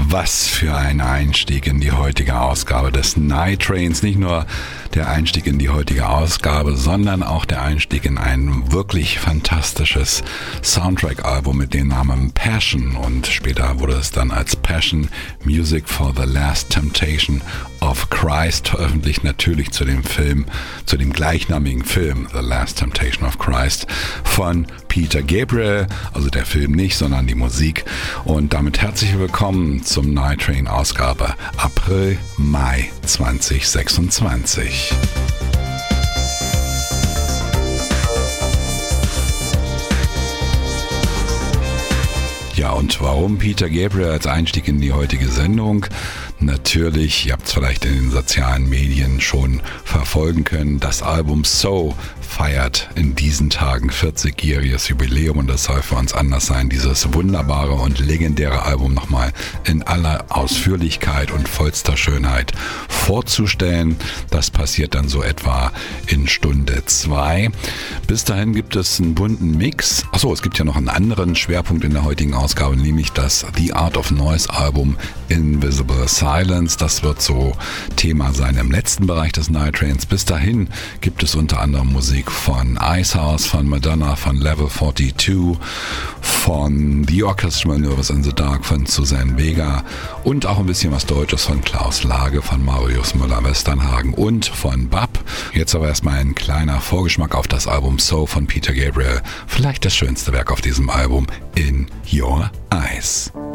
Was für ein Einstieg in die heutige Ausgabe des Night Trains. Nicht nur der Einstieg in die heutige Ausgabe, sondern auch der Einstieg in ein wirklich fantastisches Soundtrack-Album mit dem Namen Passion. Und später wurde es dann als Passion Music for the Last Temptation of Christ veröffentlicht. Natürlich zu dem gleichnamigen Film The Last Temptation of Christ von Peter Gabriel. Also der Film nicht, sondern die Musik. Und damit herzlich willkommen zum Night Train Ausgabe April-Mai 2026. Ja, und warum Peter Gabriel als Einstieg in die heutige Sendung? Natürlich, ihr habt es vielleicht in den sozialen Medien schon verfolgen können, das Album So feiert in diesen Tagen 40-jähriges Jubiläum und das soll für uns anders sein, dieses wunderbare und legendäre Album nochmal in aller Ausführlichkeit und vollster Schönheit vorzustellen. Das passiert dann so etwa in Stunde 2. Bis dahin gibt es einen bunten Mix. Achso, es gibt ja noch einen anderen Schwerpunkt in der heutigen Ausgabe, nämlich das The Art of Noise Album Invisible Silence. Das wird so Thema sein im letzten Bereich des Night Trains. Bis dahin gibt es unter anderem Musik von Icehouse, von Madonna, von Level 42, von The Orchestral Nervous in the Dark, von Suzanne Vega und auch ein bisschen was Deutsches von Klaus Lage, von Marius Müller-Westernhagen und von Bab. Jetzt aber erstmal ein kleiner Vorgeschmack auf das Album So von Peter Gabriel. Vielleicht das schönste Werk auf diesem Album, In Your Eyes.